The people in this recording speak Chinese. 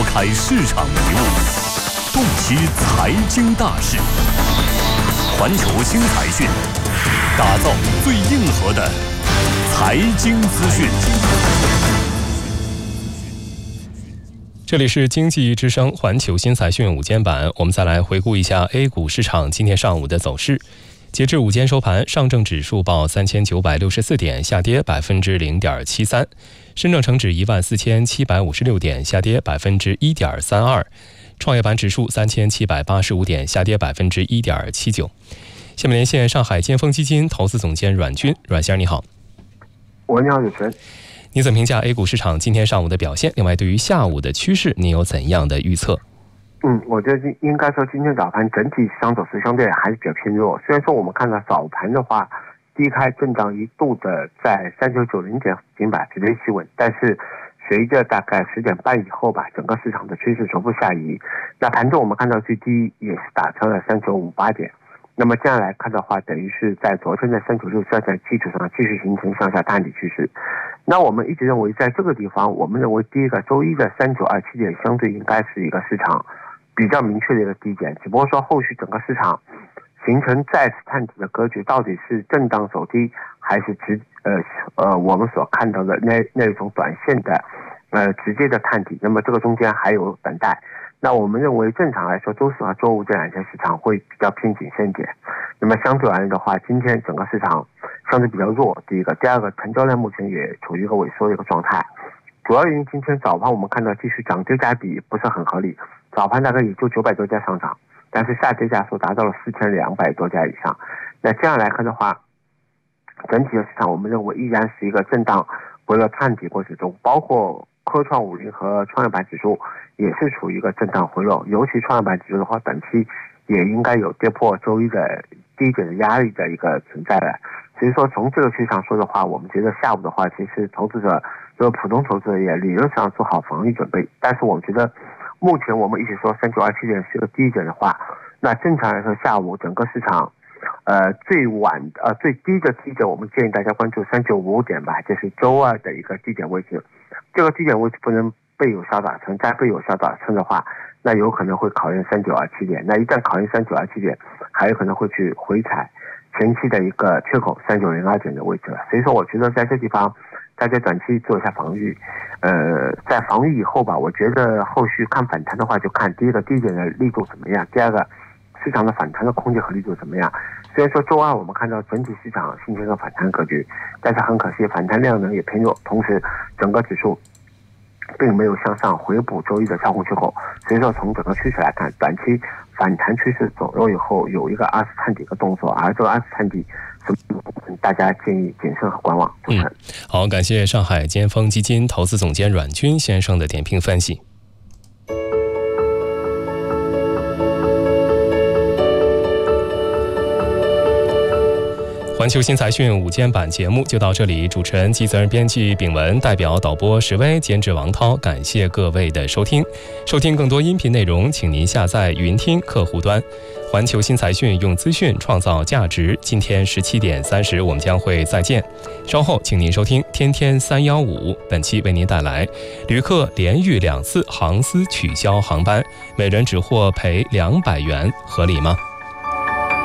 开市场迷雾，洞悉财经大事。环球新财讯，打造最硬核的财经资讯。 这里是经济之声环球新财讯午间版，我们再来回顾一下 A 股市场今天上午的走势。截至午间收盘，上证指数报3964点，下跌0.73%；深证成指14756点，下跌1.32%；创业板指数3785点，下跌1.79%。下面连线上海尖峰基金投资总监阮军，阮先生你好。 你好，主持人。 你怎么评价 A 股市场今天上午的表现？另外，对于下午的趋势，你有怎样的预测？ 我觉得应该说今天早盘整体市场走势相对还是比较偏弱。虽然说我们看到早盘的话，低开震荡一度的在3990点附近吧，绝对企稳，但是随着大概10点半以后吧，整个市场的趋势逐步下移。那盘中我们看到最低也是打穿了3958点。那么这样来看的话，等于是在昨天的3962点基础上继续形成向下探底趋势。那我们一直认为在这个地方，我们认为第一个周一的3927点相对应该是一个市场比较明确的一个低点，只不过说后续整个市场形成再次探底的格局，到底是震荡走低，还是我们所看到的那种短线的直接的探底，那么这个中间还有等待。那我们认为正常来说，周四和周五这两天市场会比较偏谨慎点。那么相对而言的话，今天整个市场相对比较弱，第一个，第二个，成交量目前也处于一个萎缩的一个状态。主要原因，今天早盘我们看到继续涨跌价比不是很合理，早盘大概也就900多家上涨，但是下跌价数达到了4200多家以上。那这样来看的话，整体的市场我们认为依然是一个震荡回落探底过程中，包括科创50和创业板指数也是处于一个震荡回落，尤其创业板指数的话，短期也应该有跌破周一的低点的压力的一个存在了。所以说从这个趋势上说的话，我们觉得下午的话，其实投资者就是普通投资者也理论上做好防御准备。但是我们觉得目前我们一直说3927点是个低点的话，那正常来说下午整个市场最低的低点，我们建议大家关注3955点吧，就是周二的一个低点位置。这个低点位置不能被有效打撑，再被有效打撑的话，那有可能会考验3927点。那一旦考验3927点，还有可能会去回踩前期的一个缺口3902点的位置了。所以说，我觉得在这地方大家短期做一下防御。在防御以后吧，我觉得后续看反弹的话，就看第一个低点的力度怎么样，第二个市场的反弹的空间和力度怎么样。虽然说周二我们看到整体市场形成一个反弹格局，但是很可惜反弹量能也偏弱，同时整个指数并没有向上回补周一的上红缺口。所以说从整个趋势来看，短期反弹趋势走弱以后有一个二次探底的动作，而这个二次探底大家建议谨慎和观望。 好，感谢上海尖峰基金投资总监阮军先生的点评分析。环球新财讯午间版节目就到这里，主持人及责任编辑秉文，代表导播石威，监制王涛，感谢各位的收听。收听更多音频内容，请您下载云听客户端。环球新财讯，用资讯创造价值。今天17点30，我们将会再见。稍后，请您收听天天315，本期为您带来旅客连遇2次航司取消航班，每人只获赔200元，合理吗？